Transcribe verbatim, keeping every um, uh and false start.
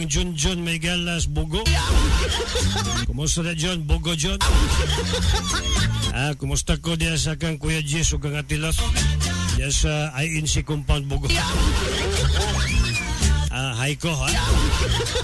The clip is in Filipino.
John John may galas Bugo. Kumusta na John? Bugo John. Ah, kumusta ko diya sa kang Kuya Jess o kang Atilas? Diya sa I N C compound Bugo. Ah, hi ko ha.